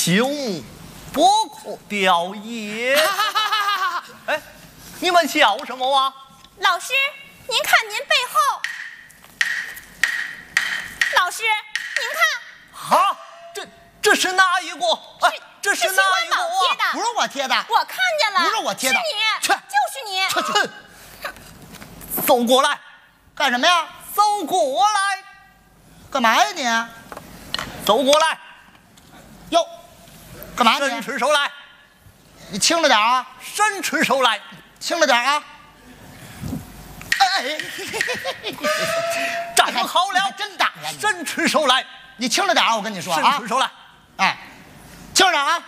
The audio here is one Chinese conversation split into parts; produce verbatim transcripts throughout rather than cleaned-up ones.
朽木不可雕也。哎，你们笑什么啊？ 老师，您看您背后。老师，您看。 啊，这这是哪一个？哎，这是哪一个啊？ 不是我贴的， 我看见了， 不是我贴的， 是你， 去就是你。 去去， 走过来， 干什么呀？ 走过来， 干嘛呀你？ 走过来， 哟，干嘛伸你？ 出手来， 你轻着点啊， 伸出手来， 轻着点啊！哎， 站好了， 真打呀！ 伸出手来， 你轻着点啊！我跟你说啊伸出，手来， 哎，轻着点啊！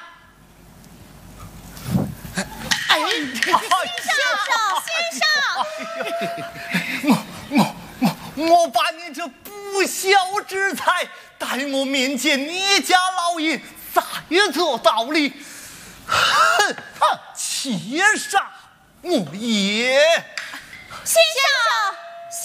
哎， 先生，先生， 我我我我把你这不孝之财带我面前你家老爷再做道理，哼哼，切杀我也！ 先生，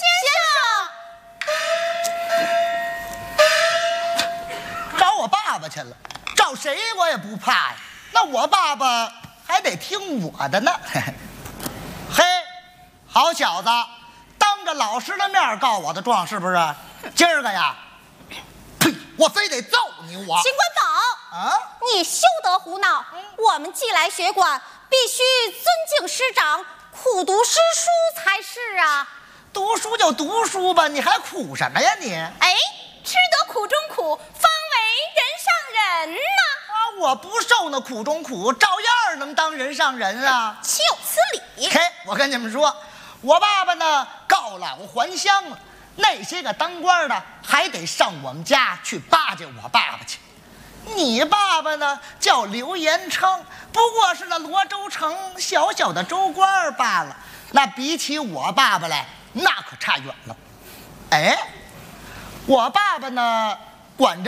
先生，找我爸爸去了，找谁我也不怕呀。那我爸爸还得听我的呢。嘿，好小子，当着老师的面告我的状是不是？今儿个呀，呸！我非得揍你我！ 秦官宝啊， 你休得胡闹！我们既来学馆，必须尊敬师长，苦读诗书才是啊！ 读书就读书吧，你还苦什么呀你？ 哎，吃得苦中苦，方为人上人呐！ 啊，我不受那苦中苦，照样能当人上人啊！ 岂有此理！ 嘿，我跟你们说，我爸爸呢告老还乡了，那些个当官的还得上我们家去巴结我爸爸去。你爸爸呢叫刘延昌，不过是那罗州城小小的州官罢了，那比起我爸爸来，那可差远了。哎，我爸爸呢管着